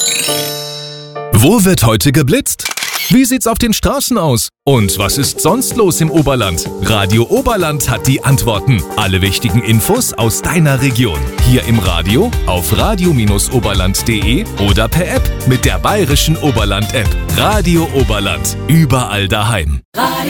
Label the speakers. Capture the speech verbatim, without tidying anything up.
Speaker 1: Wo wird heute geblitzt? Wie sieht's auf den Straßen aus? Und was ist sonst los im Oberland? Radio Oberland hat die Antworten. Alle wichtigen Infos aus deiner Region. Hier im Radio, auf radio oberland punkt de oder per App mit der Bayerischen Oberland-App. Radio Oberland. Überall daheim.
Speaker 2: Radio